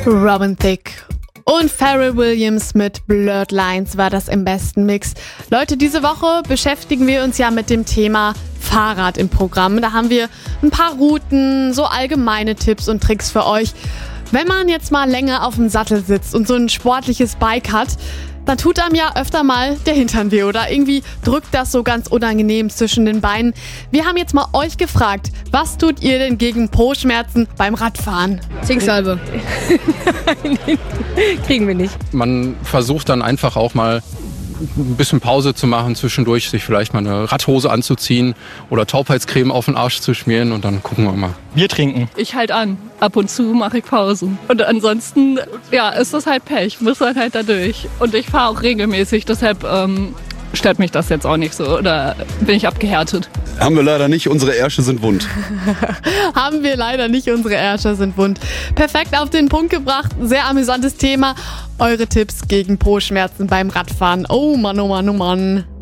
Robin Thicke und Pharrell Williams mit Blurred Lines war das im besten Mix. Leute, diese Woche beschäftigen wir uns ja mit dem Thema Fahrrad im Programm. Da haben wir ein paar Routen, so allgemeine Tipps und Tricks für euch. Wenn man jetzt mal länger auf dem Sattel sitzt und so ein sportliches Bike hat, dann tut einem ja öfter mal der Hintern weh oder irgendwie drückt das so ganz unangenehm zwischen den Beinen. Wir haben jetzt mal euch gefragt, was tut ihr denn gegen Po-Schmerzen beim Radfahren? Zinksalbe. Nein, kriegen wir nicht. Man versucht dann einfach auch mal ein bisschen Pause zu machen zwischendurch, sich vielleicht mal eine Radhose anzuziehen oder Taubheitscreme auf den Arsch zu schmieren und dann gucken wir mal. Bier trinken. Ich halt an. Ab und zu mache ich Pausen. Und ansonsten, ja, ist das halt Pech. Muss dann halt da durch. Und ich fahre auch regelmäßig, deshalb stört mich das jetzt auch nicht so. Oder bin ich abgehärtet? Haben wir leider nicht, unsere Ärsche sind wund. Haben wir leider nicht, unsere Ärsche sind wund. Perfekt auf den Punkt gebracht, sehr amüsantes Thema. Eure Tipps gegen Po-Schmerzen beim Radfahren. Oh Mann, oh Mann, oh Mann.